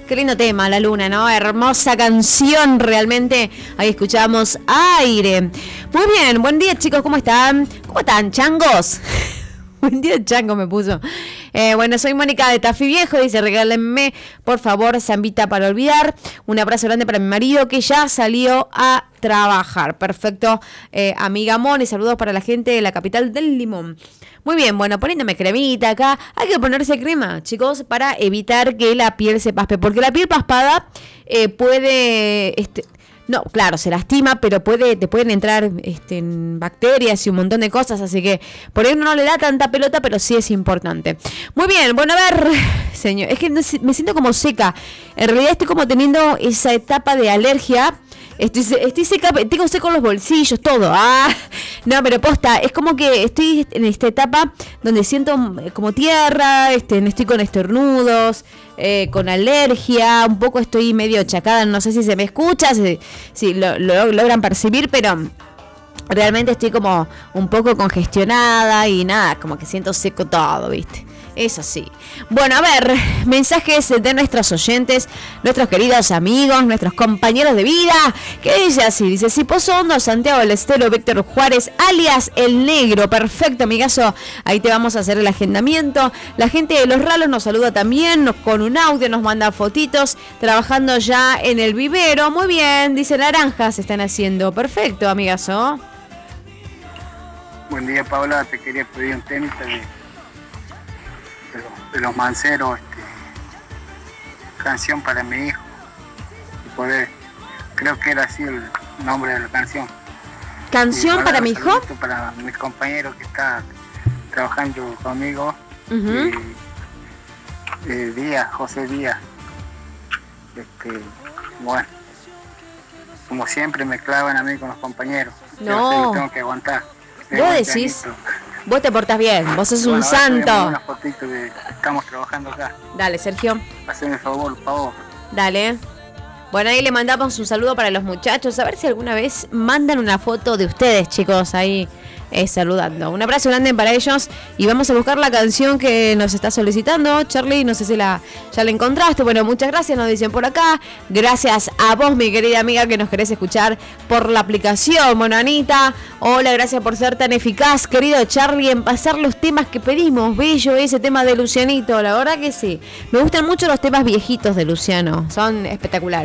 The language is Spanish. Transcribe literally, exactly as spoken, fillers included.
Qué lindo tema, La Luna, ¿no? Hermosa canción, realmente. Ahí escuchamos Aire. Muy bien, buen día, chicos, ¿cómo están? ¿Cómo están, changos? Buen día, chango me puso. Eh, bueno, soy Mónica de Tafí Viejo, dice, regálenme, por favor, Zambita para olvidar. Un abrazo grande para mi marido que ya salió a trabajar. Perfecto, eh, amiga Moni, saludos para la gente de la capital del limón. Muy bien, bueno, poniéndome cremita acá. Hay que ponerse crema, chicos, para evitar que la piel se paspe. Porque la piel paspada eh, puede... Este, no, claro, se lastima, pero puede te pueden entrar este, bacterias y un montón de cosas. Así que por ahí no le da tanta pelota, pero sí es importante. Muy bien, bueno, a ver, señor. Es que me siento como seca. En realidad estoy como teniendo esa etapa de alergia. Estoy, estoy seca, tengo seco los bolsillos, todo. Ah, no, pero posta, es como que estoy en esta etapa donde siento como tierra, este, estoy con estornudos, eh, con alergia, un poco estoy medio chacada, no sé si se me escucha, si, si lo, lo logran percibir, pero realmente estoy como un poco congestionada y nada, como que siento seco todo, ¿viste? Eso sí. Bueno, a ver, mensajes de nuestros oyentes, nuestros queridos amigos, nuestros compañeros de vida. ¿Qué dice así? Dice, si Pozo Hondo, Santiago del Estero, Víctor Juárez, alias El Negro. Perfecto, amigazo. Ahí te vamos a hacer el agendamiento. La gente de Los Ralos nos saluda también, nos, con un audio, nos manda fotitos, trabajando ya en el vivero. Muy bien, dice naranjas se están haciendo. Perfecto, amigazo. Buen día, Paula. Te quería pedir un tema de... De los, de los Manceros, este, canción para mi hijo, y poder, creo que era así el nombre de la canción. ¿Canción para mi hijo? Para mis compañeros que está trabajando conmigo, uh-huh. y, eh, Díaz, José Díaz, este, bueno, como siempre me clavan a mí con los compañeros, no. Yo tengo que aguantar. Vos decís, vos te portás bien, vos sos bueno, un santo. Una fotito de estamos trabajando acá. Dale, Sergio. Haceme el favor, por favor. Dale. Bueno, ahí le mandamos un saludo para los muchachos. A ver si alguna vez mandan una foto de ustedes, chicos, ahí eh, saludando. Un abrazo grande para ellos. Y vamos a buscar la canción que nos está solicitando. Charlie, no sé si la ya la encontraste. Bueno, muchas gracias, nos dicen por acá. Gracias a vos, mi querida amiga, que nos querés escuchar por la aplicación. Bueno, Anita, hola, gracias por ser tan eficaz, querido Charlie, en pasar los temas que pedimos. Bello ese tema de Lucianito, la verdad que sí. Me gustan mucho los temas viejitos de Luciano, son espectaculares.